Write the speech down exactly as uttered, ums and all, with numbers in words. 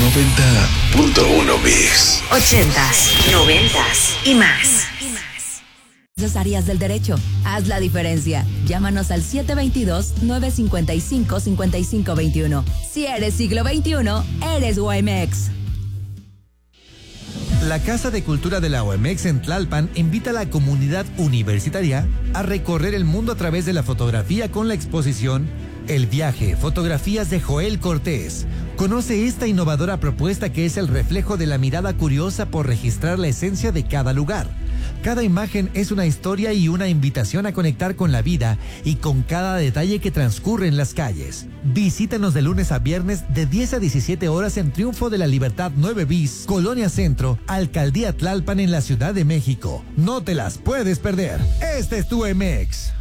noventa punto uno Mix. Ochentas, noventas y más. Dos áreas del derecho. Haz la diferencia. Llámanos al siete dos dos, nueve cinco cinco, cinco cinco dos uno. Si eres siglo veintiuno, eres U A M X. La Casa de Cultura de la U A M X en Tlalpan invita a la comunidad universitaria a recorrer el mundo a través de la fotografía con la exposición El Viaje, fotografías de Joel Cortés. Conoce esta innovadora propuesta que es el reflejo de la mirada curiosa por registrar la esencia de cada lugar. Cada imagen es una historia y una invitación a conectar con la vida y con cada detalle que transcurre en las calles. Visítanos de lunes a viernes de diez a diecisiete horas en Triunfo de la Libertad nueve bis, Colonia Centro, Alcaldía Tlalpan en la Ciudad de México. No te las puedes perder. Este es tu U A M X.